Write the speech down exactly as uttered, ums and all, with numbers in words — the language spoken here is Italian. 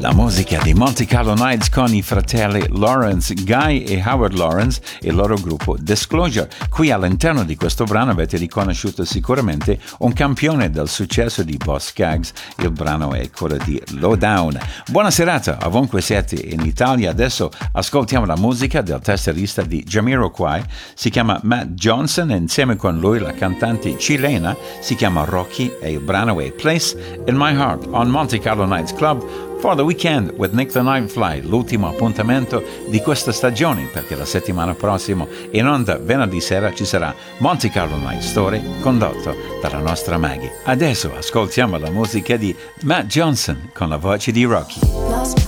La musica di Monte Carlo Nights con i fratelli Lawrence, Guy e Howard Lawrence e il loro gruppo Disclosure. Qui all'interno di questo brano avete riconosciuto sicuramente un campione del successo di Boss Skaggs. Il brano è quello di Lowdown. Buona serata ovunque siete in Italia. Adesso ascoltiamo la musica del tastierista di Jamiroquai. Si chiama Matt Johnson e insieme con lui la cantante cilena si chiama Rocky e il brano è Place in My Heart on Monte Carlo Nights Club for the Weekend with Nick the Nightfly, l'ultimo appuntamento di questa stagione, perché la settimana prossima in onda venerdì sera ci sarà Monte Carlo Night Story condotto dalla nostra Maggie. Adesso ascoltiamo la musica di Matt Johnson con la voce di Rocky.